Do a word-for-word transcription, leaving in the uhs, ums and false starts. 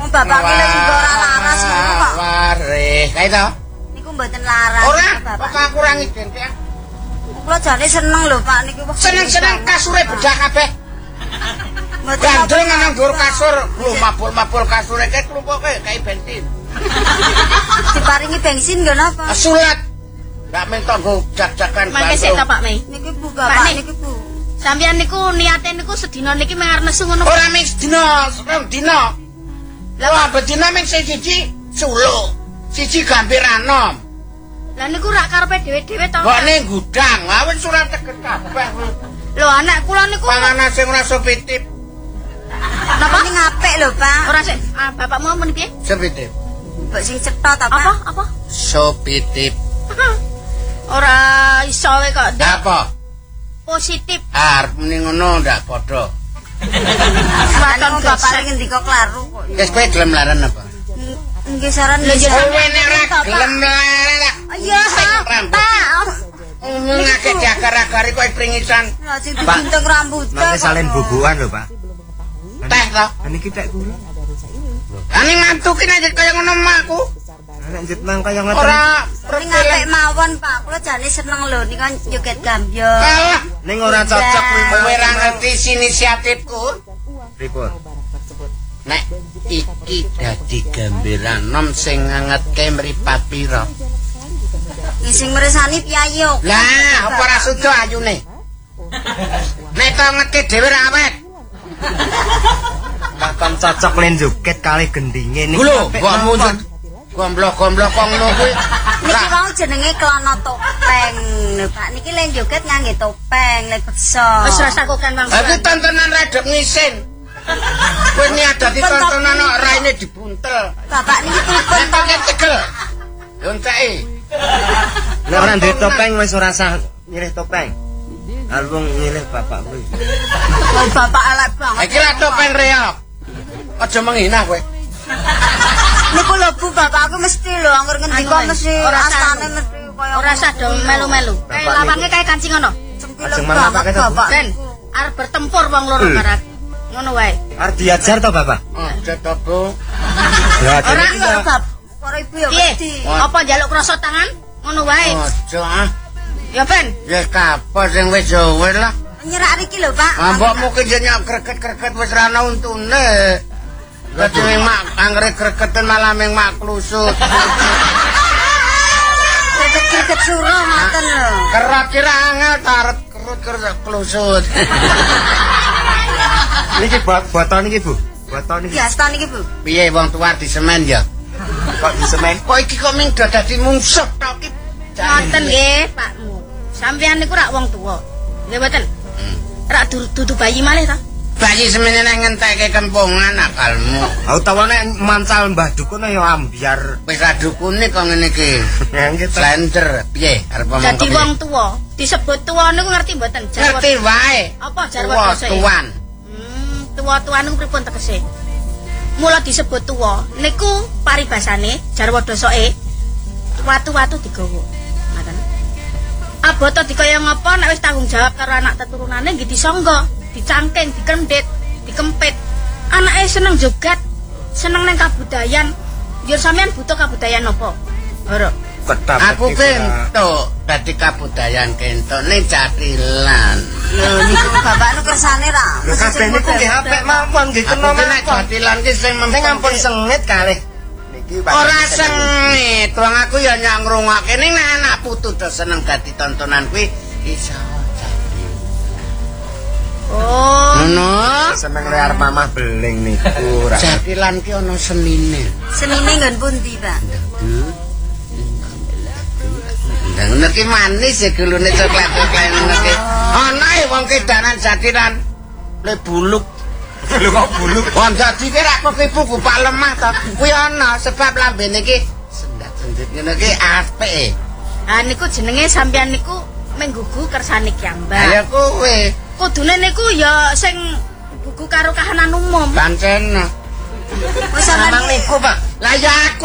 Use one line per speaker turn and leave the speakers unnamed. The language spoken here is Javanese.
bapak kula juga ora laras ngono kok.
Wareh, kae to?
Niku mboten laras.
Ora, kok aku ora ngidenti.
Kula jane seneng lho Pak niki.
Seneng-seneng kasure bedah kabeh. Gandeng nang nggur kasur, lho mabul-mabul kasure kae klumpuke kae bensin.
Diparingi bensin nggo napa?
Sulat. Ndak minta nggo jak-jakan
bantu. Mangke sik to Pak Mei.
Niki Bu bapak niki Bu.
Sampeyan niku niate niku sedina niki mengar nesu ngono.
Ora ming sedina, rong dina. Lah bedina ming siji suluk, siji gambir anom.
Lah niku rak karepe dhewe-dhewe to.
Kok ning gudang, awet surat teget kabeh.
Lho anak kula niku
panganan sing ora sopitip.
Napa ning apik lho Pak?
Ora sik, ah, bapakmu mun piye?
Sopitip.
Mbok sing cetha ta Pak?
Apa? Apa?
Sopitip.
Ora iso kok, Dik.
Apa?
Positif.
Arep muni ngono ndak padha.
Saran bapak ngendika klaru kok.
Wis kowe gelem laran apa?
Nggih saran
lho kowe nek ora gelem laran.
Iya, Pak.
Ngake diagar-agari kowe pringisan.
Lah sing digunting rambut.
Nek salin bubukan lho, Pak.
Teh to.
Niki tek kula.
Ani mantu ki nek kaya ngono makku.
Nek njit nang kaya ngoten.
Ora
ning apik mawon Pak. Kula jane seneng lho nika joget gambyo.
Ning ora cocok kuwi
kowe ora ngerti inisiatifku.
Pripun?
Nek iki dadi gambiran nom sing ngangetke mripat pira?
Sing mresani piyayi kok.
Lah, apa ora sudo ayune? Nek to ngetke dhewe ra awet.
Katon cocok len joget kali gendinge niki.
Lho, kok mundur gomblok-gomblok kok ngono kuwi.
Niki wau jenenge kelana topeng. Lho Pak, niki len joget ngangge topeng, le beksa.
Wis rasa kok kan Bang.
Aku tontonan radep ngisin. Kowe niat dadi tontonan kok raine dibuntel.
Bapak niki pripun
to tegel? Yo enteke.
Nek ora ndek topeng wis ora sah nyilih topeng. Alwong nyilih bapak kuwi.
Oh, bapak elek banget.
Iki ra topeng reok. Aja menghina kowe.
Niku lho Bu, bapakku mesti lho angger ngendika mesti astane mesti kaya
ora usah do melu-melu. Kae lawange kae kancing ngono.
Ajeng manapake to, Bapak.
Ben, arep bertempur wong loro karat. Ngono wae.
Arep diajar to, Bapak?
Aja to, Bu.
Ya,
ora
lho, Bab. Karo ibu ya mesti.
Apa njaluk krasa tangan? Ngono wae.
Aja ah.
Ya Ben.
Ya kapal sing wis yo wis lah.
Nyerak iki lho, Pak.
Mbokmu ki jeneng greget-greget wis ra ana untune. Dadi mak anggere gregeten malah ming mak klusut.
Greget-greget suruh ngoten lho.
Kerot kira angel taret kerut-kerut klusut.
Niki boton niki, Bu. Boton niki.
Biasa niki, Bu.
Piye wong tuwa disemen ya?
Kok disemen?
Kok iki kok ming dadi mungsuh to iki?
Ngoten nggih, Pakmu. Sampeyan niku rak wong tuwa. Nggih mboten? Rak dudu bayi malih ta?
Bayi semene nek ngentekke kempungan akalmu.
Aku tahu nek mancal Mbah Dukun ya ambiar.
Wis ra dukune kok ngene iki. Slender, piye arep ngomong
dadi wong tuwa, disebut tuwa niku ngerti mboten?
Ngerti wae.
Apa jarwa basa?
Tuan.
Hmm, tuwa-tuwa niku pripun tegese? Mula disebut tuwa niku paribasane jarwa dosoke watu-watu digawa. Ngoten. Aboto dikaya ngapa nek wis tanggung jawab karo anak teturunane nggih disangga, dicangking, dikendhit, dikempit. Anake seneng joget, seneng nang kabudayan. Yo sampean butuh kabudayan apa? Ora.
Aku kentuk dadi kabudayan kentuk ning Jatilan.
Lho niku bapak nu kersane ra.
Lho kabeh niku nggih apik mawon nggih kena
nek Jatilan ki sing
mempeng ampun sengit kalih. Niki
ora sengit, wong aku ya nyak ngrungokke ning anak putu do seneng dadi tontonan kuwi iso.
Oh.
Ngono.
Seneng liar mamah beling niku.
Jatilan ki ana senine.
Senine nggon pundi, Pak?
Ndang niki manis ya gulune coklat-coklat niki. Ana e wong kedanan Jatilan le buluk.
Lho kok buluk.
Wong dadi ki rak kepipu bupak lemah to. Kuwi ana sebab lambene iki sendat-sendit ngene iki apik.
Ah niku jenenge sampeyan niku menggugu kersane Kyambak.
Ya kowe.
Kudune niku ya sing gugu karo kahanan umum.
Pancen.
Wis sampean
niku, Pak. Lah ya aku